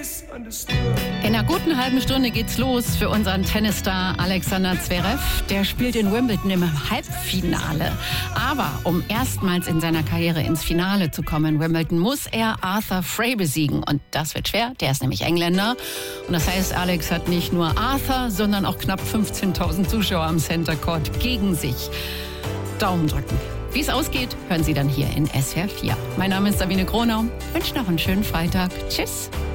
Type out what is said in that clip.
In einer guten halben Stunde geht's los für unseren Tennisstar Alexander Zverev. Der spielt in Wimbledon im Halbfinale. Aber um erstmals in seiner Karriere ins Finale zu kommen in Wimbledon, muss er Arthur Fray besiegen. Und das wird schwer, der ist nämlich Engländer. Und das heißt, Alex hat nicht nur Arthur, sondern auch knapp 15.000 Zuschauer am Center Court gegen sich. Daumen drücken. Wie es ausgeht, hören Sie dann hier in SWR 4. Mein Name ist Sabine Gronau. Ich wünsche noch einen schönen Freitag. Tschüss.